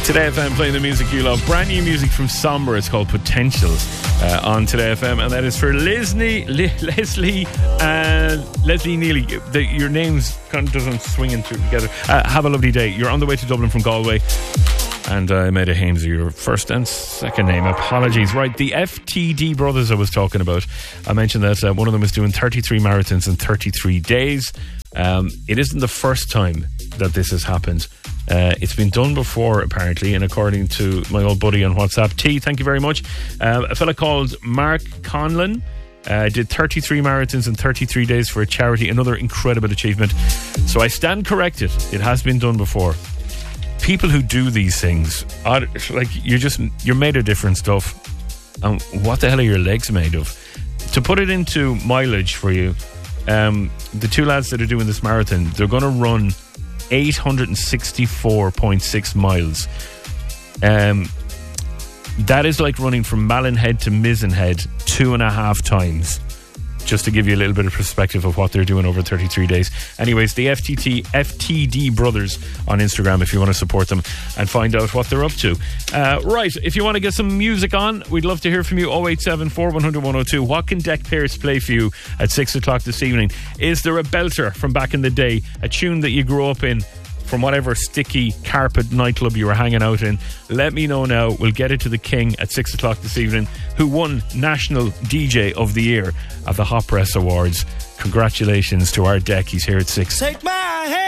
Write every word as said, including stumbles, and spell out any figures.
Today F M playing the music you love. Brand new music from Sombra. It's called Potential uh, on Today F M, and that is for Leslie, Le- Leslie and Leslie Neely. The, your names kind of doesn't swing into together. Uh, have a lovely day. You're on the way to Dublin from Galway. And I uh, made a Haynes of your first and second name. Apologies. Right, the F T D brothers I was talking about. I mentioned that uh, one of them was doing thirty-three marathons in thirty-three days. Um, it isn't the first time that this has happened. Uh, it's been done before, apparently, and according to my old buddy on WhatsApp, T, thank you very much. Uh, a fella called Mark Conlon uh, did thirty-three marathons in thirty-three days for a charity. Another incredible achievement. So I stand corrected. It has been done before. People who do these things, are, like, you're just, you're made of different stuff. And what the hell are your legs made of? To put it into mileage for you, um, the two lads that are doing this marathon, they're going to run eight hundred sixty-four point six miles. Um, that is like running from Mallinhead to Mizenhead two and a half times. Just to give you a little bit of perspective of what they're doing over thirty-three days. Anyways, the F T T, F T D brothers on Instagram if you want to support them and find out what they're up to. Uh, right, if you want to get some music on, we'd love to hear from you. oh eight seven, four one zero zero, one oh two. What can Deck Pearce play for you at six o'clock this evening? Is there a belter from back in the day, a tune that you grew up in from whatever sticky carpet nightclub you were hanging out in? Let me know now. We'll get it to the king at six o'clock this evening, who won National D J of the Year at the Hot Press Awards. Congratulations to our Deck. He's here at six. Take my hand.